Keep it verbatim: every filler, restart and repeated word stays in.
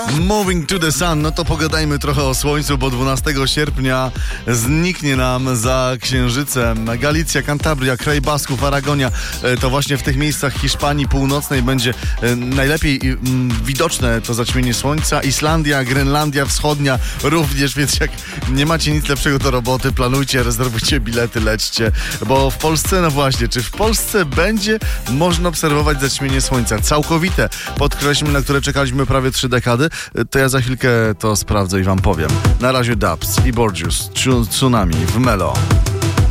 Moving to the sun, no to pogadajmy trochę o słońcu, bo dwunastego sierpnia zniknie nam za księżycem Galicja, Kantabria, kraj Basków, Aragonia. To właśnie w tych miejscach Hiszpanii Północnej będzie najlepiej widoczne to zaćmienie słońca. Islandia, Grenlandia Wschodnia również, więc jak nie macie nic lepszego do roboty, planujcie, rezerwujcie bilety, lećcie, bo w Polsce, no właśnie, czy w Polsce będzie można obserwować zaćmienie słońca całkowite, podkreślmy, na które czekaliśmy prawie trzy dekady, to ja za chwilkę to sprawdzę i wam powiem. Na razie Dubs i Borgius, Tsunami w Melo.